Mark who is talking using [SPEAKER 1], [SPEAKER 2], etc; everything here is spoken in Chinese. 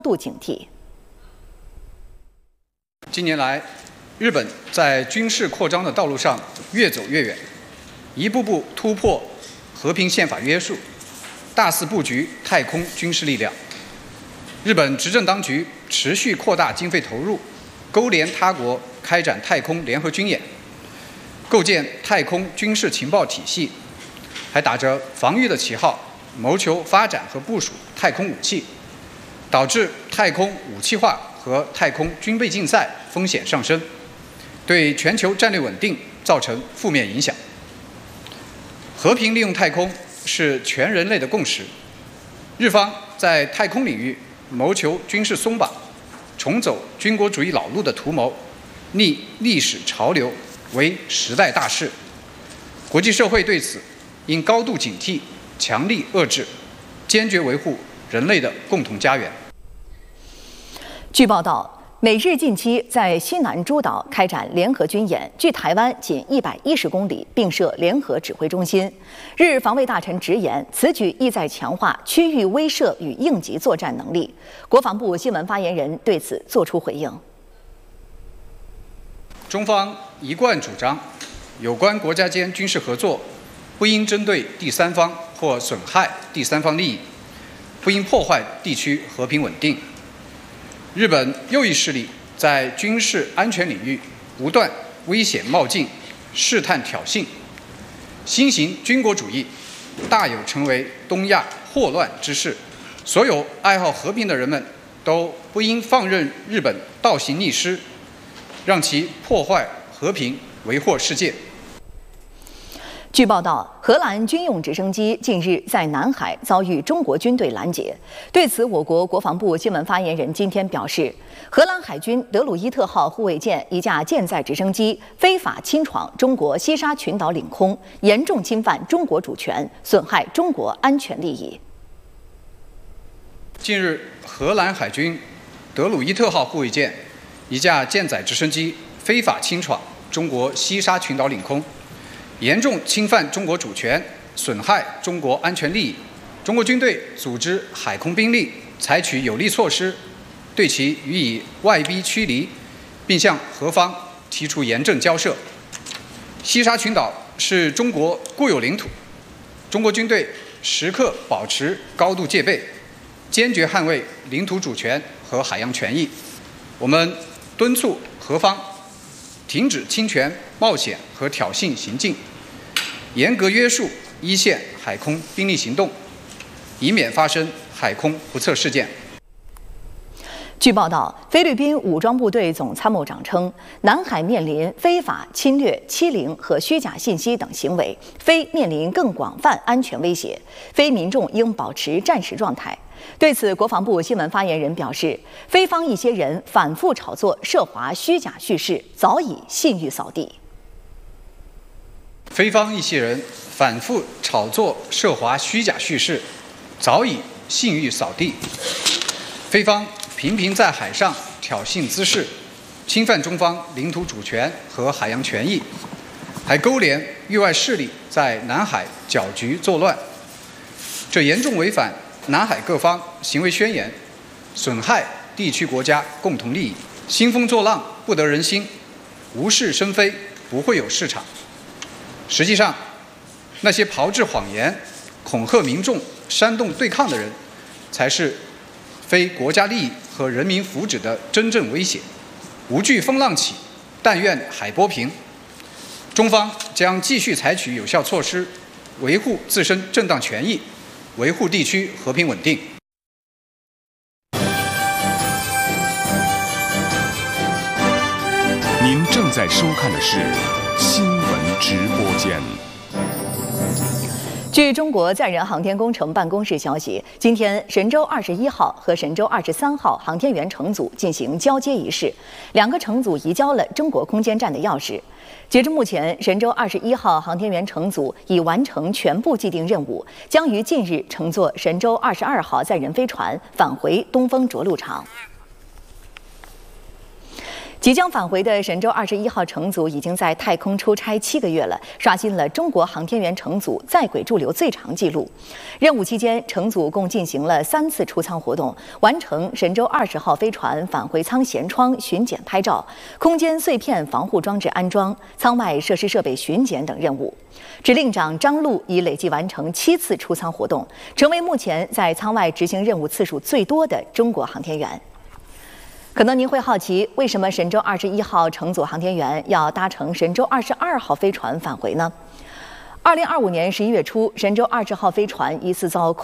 [SPEAKER 1] 度警惕。
[SPEAKER 2] 近年来，日本在军事扩张的道路上越走越远，一步步突破和平宪法约束，大肆布局太空军事力量。日本执政当局持续扩大经费投入，勾连他国开展太空联合军演，构建太空军事情报体系，还打着防御的旗号，谋求发展和部署太空武器，导致太空武器化和太空军备竞赛风险上升，对全球战略稳定造成负面影响。和平利用太空是全人类的共识，日方在太空领域谋求军事松绑，重走军国主义老路的图谋，逆历史潮流，为时代大势。国际社会对此应高度警惕，强力遏制，坚决维护人类的共同家园。
[SPEAKER 1] 据报道，美日近期在西南诸岛开展联合军演，距台湾仅110公里，并设联合指挥中心。日防卫大臣直言，此举意在强化区域威慑与应急作战能力。国防部新闻发言人对此作出回应。
[SPEAKER 2] 中方一贯主张，有关国家间军事合作不应针对第三方或损害第三方利益，不应破坏地区和平稳定。日本右翼势力在军事安全领域不断危险冒进、试探挑衅，新型军国主义大有成为东亚祸乱之势。所有爱好和平的人们都不应放任日本倒行逆施，让其破坏和平，为祸世界。
[SPEAKER 1] 据报道，荷兰军用直升机近日在南海遭遇中国军队拦截。对此，我国国防部新闻发言人今天表示，荷兰海军德鲁伊特号护卫舰一架舰载直升机非法侵闯中国西沙群岛领空，严重侵犯中国主权，损害中国安全利益。
[SPEAKER 2] 近日，荷兰海军德鲁伊特号护卫舰一架舰载直升机非法侵闯中国西沙群岛领空，严重侵犯中国主权，损害中国安全利益。中国军队组织海空兵力采取有力措施，对其予以外逼驱离，并向荷方提出严正交涉。西沙群岛是中国固有领土，中国军队时刻保持高度戒备，坚决捍卫领土主权和海洋权益。我们敦促荷方停止侵权、冒险和挑衅行径，严格约束一线海空兵力行动，以免发生海空不测事件。
[SPEAKER 1] 据报道，菲律宾武装部队总参谋长称，南海面临非法侵略、欺凌和虚假信息等行为，非面临更广泛安全威胁，非民众应保持战时状态。对此，国防部新闻发言人表示，菲方一些人反复炒作涉华虚假叙事，早已信誉扫地。
[SPEAKER 2] 菲方一些人反复炒作涉华虚假叙事，早已信誉扫地。菲方频频在海上挑衅滋事，侵犯中方领土主权和海洋权益，还勾连域外势力在南海搅局作乱，这严重违反南海各方行为宣言，损害地区国家共同利益。兴风作浪不得人心，无事生非不会有市场。实际上，那些炮制谎言、恐吓民众、煽动对抗的人，才是非国家利益和人民福祉的真正威胁。无惧风浪起，但愿海波平。中方将继续采取有效措施，维护自身正当权益，维护地区和平稳定。
[SPEAKER 3] 您正在收看的是新闻直播间。
[SPEAKER 1] 据中国载人航天工程办公室消息，今天神舟21号和神舟23号航天员乘组进行交接仪式，两个乘组移交了中国空间站的钥匙。截至目前，神舟21号航天员乘组已完成全部既定任务，将于近日乘坐神舟22号载人飞船返回东风着陆场。 即将返回的神舟21号乘组已经在太空出差7个月了，刷新了中国航天员乘组在轨驻留最长纪录。任务期间，乘组共进行了3次出舱活动，完成神舟20号飞船返回舱舷窗巡检拍照、空间碎片防护装置安装、舱外设施设备巡检等任务。指令长张陆已累计完成7次出舱活动，成为目前在舱外执行任务次数最多的中国航天员。可能您会好奇，为什么神舟21号乘组航天员要搭乘神舟22号飞船返回呢？2025年11月初，神舟20号飞船疑似遭